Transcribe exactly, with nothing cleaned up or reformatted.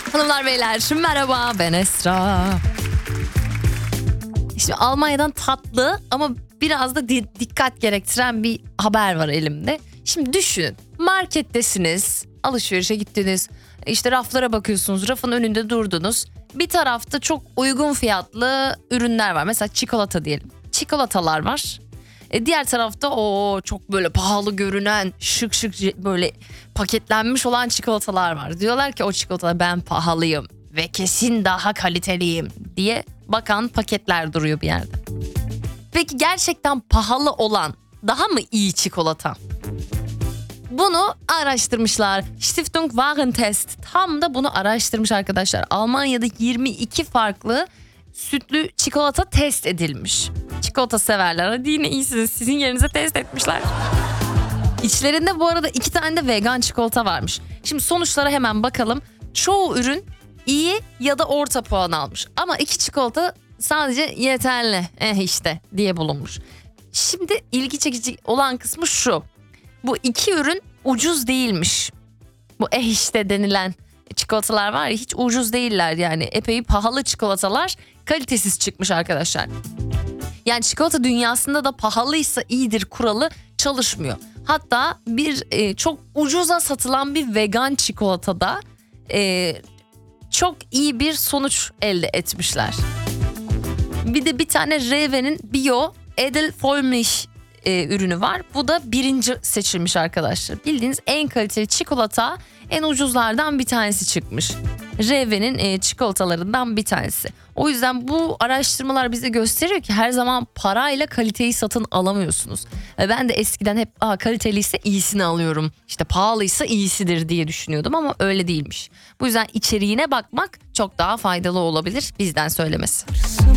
Hanımlar beyler merhaba, ben Esra. Şimdi Almanya'dan tatlı ama biraz da di- dikkat gerektiren bir haber var elimde. Şimdi düşünün, markettesiniz, alışverişe gittiniz, işte raflara bakıyorsunuz, rafın önünde durdunuz. Bir tarafta çok uygun fiyatlı ürünler var, mesela çikolata diyelim. Çikolatalar var. E diğer tarafta o çok böyle pahalı görünen, şık şık böyle paketlenmiş olan çikolatalar var. Diyorlar ki o çikolata, ben pahalıyım ve kesin daha kaliteliyim diye bakan paketler duruyor bir yerde. Peki gerçekten pahalı olan daha mı iyi çikolata? Bunu araştırmışlar. Stiftung Warentest tam da bunu araştırmış arkadaşlar. Almanya'da yirmi iki farklı sütlü çikolata test edilmiş. Çikolata severler, hadi yine iyisiniz, sizin yerinize test etmişler. İçlerinde bu arada iki tane de vegan çikolata varmış. Şimdi sonuçlara hemen bakalım. Çoğu ürün iyi ya da orta puan almış. Ama iki çikolata sadece yeterli eh işte diye bulunmuş. Şimdi ilgi çekici olan kısmı şu. Bu iki ürün ucuz değilmiş. Bu eh işte denilen çikolatalar var ya, hiç ucuz değiller yani. Epey pahalı çikolatalar, kalitesiz çıkmış arkadaşlar. Yani çikolata dünyasında da pahalıysa iyidir kuralı çalışmıyor. Hatta bir e, çok ucuza satılan bir vegan çikolatada e, çok iyi bir sonuç elde etmişler. Bir de bir tane Rewe'nin Bio Edelvollmilch e, ürünü var. Bu da birinci seçilmiş arkadaşlar. Bildiğiniz en kaliteli çikolata, en ucuzlardan bir tanesi çıkmış. Rewe'nin e, çikolatalarından bir tanesi. O yüzden bu araştırmalar bize gösteriyor ki her zaman parayla kaliteyi satın alamıyorsunuz. E, ben de eskiden hep Aa, kaliteliyse iyisini alıyorum, İşte pahalıysa iyisidir diye düşünüyordum ama öyle değilmiş. Bu yüzden içeriğine bakmak çok daha faydalı olabilir, bizden söylemesi.